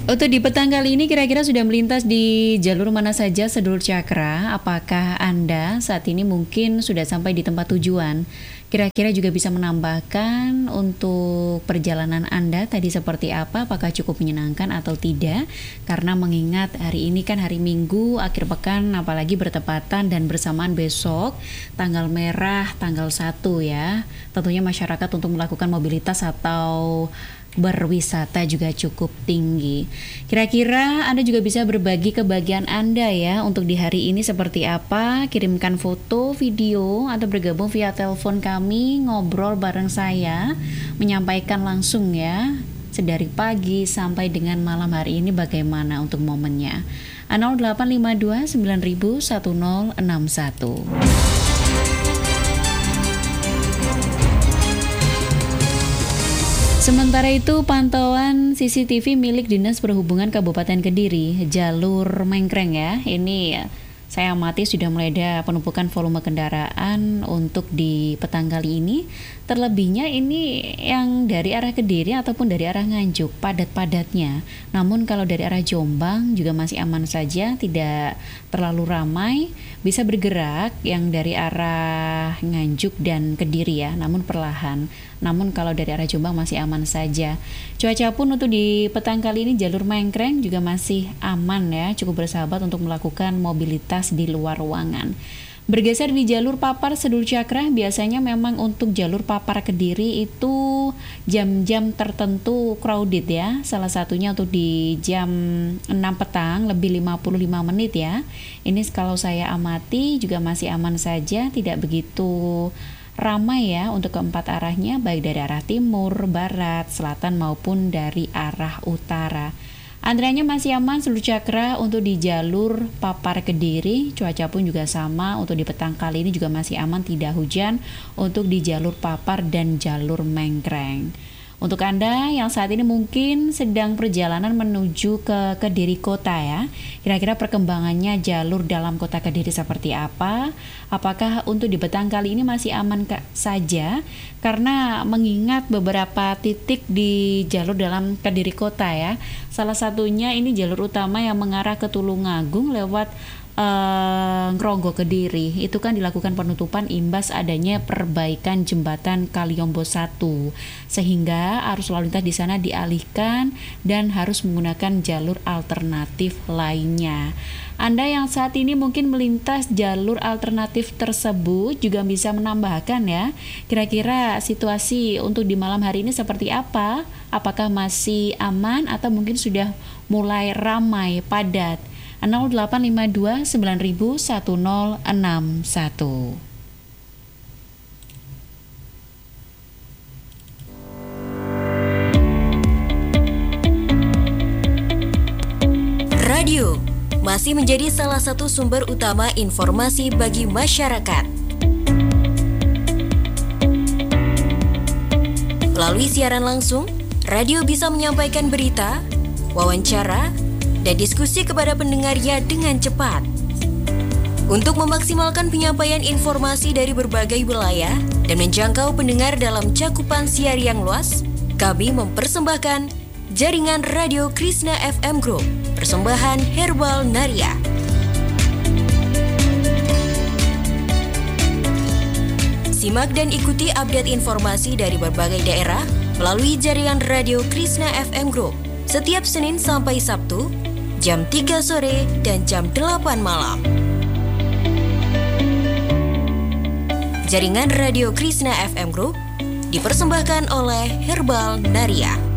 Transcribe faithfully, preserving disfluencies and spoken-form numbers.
Untuk di petang kali ini kira-kira sudah melintas di jalur mana saja sedulur Cakra? Apakah Anda saat ini mungkin sudah sampai di tempat tujuan? Kira-kira juga bisa menambahkan untuk perjalanan Anda tadi seperti apa? Apakah cukup menyenangkan atau tidak? Karena mengingat hari ini kan hari Minggu, akhir pekan, apalagi bertepatan dan bersamaan besok tanggal merah, tanggal satu ya. Tentunya masyarakat untuk melakukan mobilitas atau berwisata juga cukup tinggi. Kira-kira Anda juga bisa berbagi kebahagiaan Anda ya untuk di hari ini seperti apa. Kirimkan foto, video, atau bergabung via telepon kami, ngobrol bareng saya, menyampaikan langsung ya sedari pagi sampai dengan malam hari ini bagaimana untuk momennya. nol delapan lima dua sembilan nol nol satu nol enam satu. Sementara itu, pantauan C C T V milik Dinas Perhubungan Kabupaten Kediri, jalur Mengkreng ya, ini saya amati sudah mulai ada penumpukan volume kendaraan untuk di petang kali ini. Terlebihnya ini yang dari arah Kediri ataupun dari arah Nganjuk, padat-padatnya. Namun kalau dari arah Jombang juga masih aman saja, tidak terlalu ramai, bisa bergerak yang dari arah Nganjuk dan Kediri ya, namun perlahan. Namun kalau dari arah Jombang masih aman saja. Cuaca pun untuk di petang kali ini jalur Mengkreng juga masih aman ya, cukup bersahabat untuk melakukan mobilitas di luar ruangan. Bergeser di jalur Papar sedulur Cakra, biasanya memang untuk jalur Papar Kediri itu jam-jam tertentu crowded ya. Salah satunya untuk di jam enam petang lebih lima puluh lima menit ya. Ini kalau saya amati juga masih aman saja, tidak begitu ramai ya untuk keempat arahnya, baik dari arah timur, barat, selatan maupun dari arah utara. Antriannya masih aman seluruh Cakra untuk di jalur Papar Kediri. Cuaca pun juga sama untuk di petang kali ini juga masih aman, tidak hujan untuk di jalur Papar dan jalur Mengkreng. Untuk Anda yang saat ini mungkin sedang perjalanan menuju ke Kediri Kota ya, kira-kira perkembangannya jalur dalam kota Kediri seperti apa? Apakah untuk di petang kali ini masih aman saja? Karena mengingat beberapa titik di jalur dalam Kediri Kota ya, salah satunya ini jalur utama yang mengarah ke Tulungagung lewat Uh, Ngronggo Kediri, itu kan dilakukan penutupan imbas adanya perbaikan jembatan Kaliombo satu, sehingga arus lalu lintas di sana dialihkan dan harus menggunakan jalur alternatif lainnya. Anda yang saat ini mungkin melintas jalur alternatif tersebut juga bisa menambahkan ya, kira-kira situasi untuk di malam hari ini seperti apa? Apakah masih aman atau mungkin sudah mulai ramai, padat? nol delapan lima dua sembilan nol nol satu nol enam satu. Radio masih menjadi salah satu sumber utama informasi bagi masyarakat. Melalui siaran langsung, radio bisa menyampaikan berita, wawancara, dan diskusi kepada pendengarnya dengan cepat. Untuk memaksimalkan penyampaian informasi dari berbagai wilayah dan menjangkau pendengar dalam cakupan siar yang luas, kami mempersembahkan jaringan Radio Krishna F M Group, persembahan Herbal Naria. Simak dan ikuti update informasi dari berbagai daerah melalui jaringan Radio Krishna F M Group setiap Senin sampai Sabtu, jam tiga sore dan jam delapan malam. Jaringan Radio Krishna F M Group dipersembahkan oleh Herbal Naria.